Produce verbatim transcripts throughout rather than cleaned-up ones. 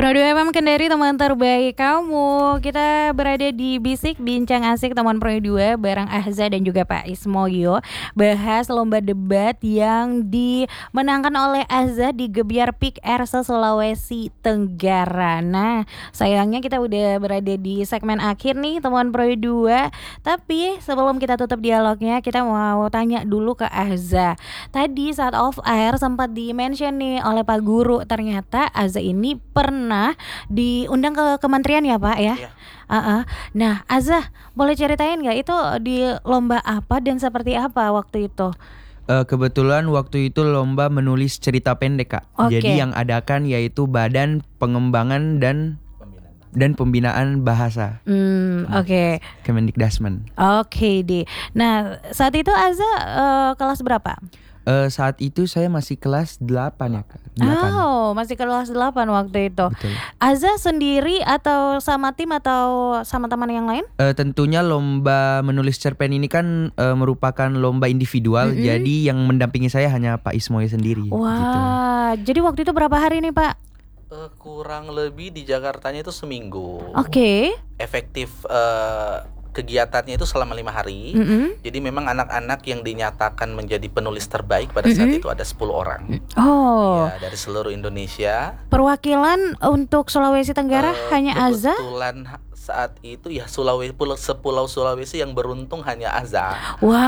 Pro dua F M Kendari, teman terbaik kamu. Kita berada di Bisik Bincang Asik teman Pro dua bareng Ahza dan juga Pak Ismoyo. Bahas lomba debat yang dimenangkan oleh Ahza di Gebyar Peak Air Sulawesi Tenggara. Nah, sayangnya kita udah berada di segmen akhir nih teman Pro dua. Tapi sebelum kita tutup dialognya, kita mau tanya dulu ke Ahza. Tadi saat off air sempat di-mention nih oleh Pak Guru, ternyata Ahza ini pernah diundang ke kementerian ya Pak ya? Iya. Uh-uh. Nah, Ahza boleh ceritain nggak itu di lomba apa dan seperti apa waktu itu? Uh, kebetulan waktu itu lomba menulis cerita pendek Kak. Oke. Jadi yang adakan yaitu Badan Pengembangan dan dan Pembinaan Bahasa. Hmm, oke. Kemendikdasmen. Oke deh. Nah, saat itu Ahza uh, kelas berapa? Uh, saat itu saya masih kelas delapan ya Kak. delapan. Oh, masih kelas delapan waktu itu. Betul. Ahza sendiri atau sama tim atau sama teman yang lain? Uh, tentunya lomba menulis cerpen ini kan uh, merupakan lomba individual. Mm-hmm. Jadi yang mendampingi saya hanya Pak Ismoyo sendiri. Wah, gitu. jadi waktu itu berapa hari nih Pak? Uh, kurang lebih di Jakartanya itu seminggu. Oke. Okay. Efektif uh, kegiatannya itu selama lima hari. Mm-hmm. Jadi memang anak-anak yang dinyatakan menjadi penulis terbaik pada saat Mm-hmm. itu ada sepuluh orang. Oh. Ya, dari seluruh Indonesia. Perwakilan untuk Sulawesi Tenggara Uh, hanya Ahza? Kebetulan saat itu ya Sulawesi, pulau, sepulau Sulawesi yang beruntung hanya Ahza. Wah.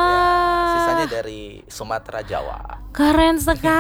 Ya, sisanya dari Sumatera, Jawa. Keren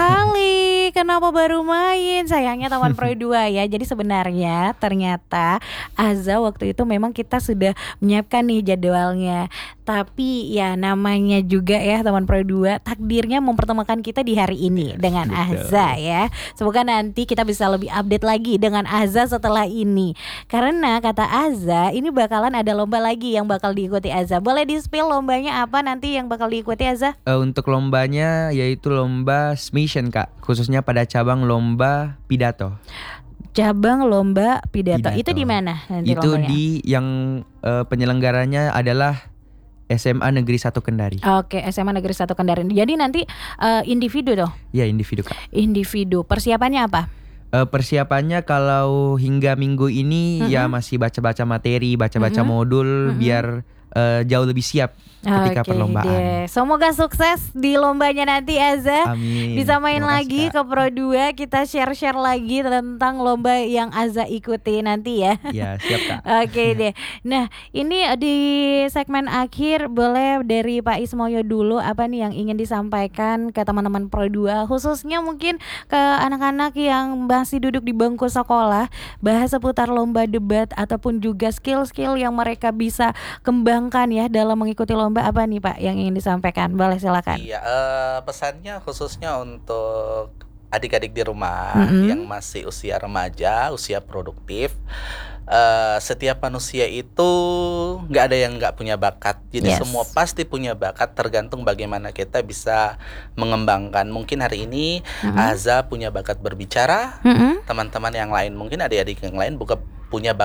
sekali. Kenapa baru main? Sayangnya teman Pro dua ya. Jadi sebenarnya ternyata Ahza waktu itu memang kita sudah menyiapkan nih jadwalnya. Tapi ya namanya juga ya teman Pro dua, takdirnya mempertemukan kita di hari ini yes, dengan betul. Ahza ya. Semoga nanti kita bisa lebih update lagi dengan Ahza setelah ini. Karena kata Ahza ini bakalan ada lomba lagi yang bakal diikuti Ahza. Boleh di-spill lombanya apa nanti yang bakal diikuti Ahza? Uh, untuk lombanya yaitu lomba Smation Kak, khususnya pada cabang lomba pidato. Cabang lomba pidato, pidato. Itu di mana nanti Itu lombanya? di yang uh, penyelenggaranya adalah S M A Negeri satu Kendari. Oke, S M A Negeri satu Kendari. Jadi nanti uh, individu toh? Ya, individu Kak. Individu. Persiapannya apa? Uh, persiapannya kalau hingga minggu ini mm-hmm. ya masih baca-baca materi, baca-baca mm-hmm. modul mm-hmm. biar uh, jauh lebih siap ketika Oke perlombaan. Deh. Semoga sukses di lombanya nanti Ahza. Amin. Bisa main Terima lagi kasih, ke Pro dua, kita share-share lagi tentang lomba yang Ahza ikuti nanti ya. Ya, siap Kak. Oke deh. Nah, ini di segmen akhir boleh dari Pak Ismoyo dulu apa nih yang ingin disampaikan ke teman-teman Pro dua, khususnya mungkin ke anak-anak yang masih duduk di bangku sekolah, bahas seputar lomba debat ataupun juga skill-skill yang mereka bisa kembangkan ya dalam mengikuti lomba. Mbak apa nih Pak yang ingin disampaikan? Boleh silakan. Iya, uh, pesannya khususnya untuk adik-adik di rumah mm-hmm. yang masih usia remaja, usia produktif. Uh, setiap manusia itu nggak ada yang nggak punya bakat. Jadi yes. semua pasti punya bakat, tergantung bagaimana kita bisa mengembangkan. Mungkin hari ini mm-hmm. Ahza punya bakat berbicara, mm-hmm. teman-teman yang lain mungkin adik-adik yang lain buka punya bakat